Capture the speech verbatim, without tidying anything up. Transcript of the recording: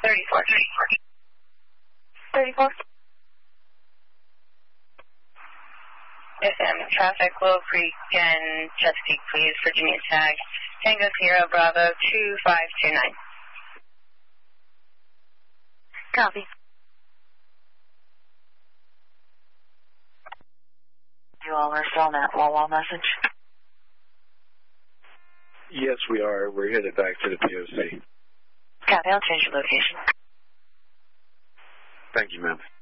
thirty-four. thirty-four. F M traffic, Willow Creek and Chesapeake, please. Virginia tag, Tango Sierra Bravo two five two nine. Copy. You all are still on that Wawa message? Yes, we are. We're headed back to the P O C. Copy. I'll change your location. Thank you, ma'am.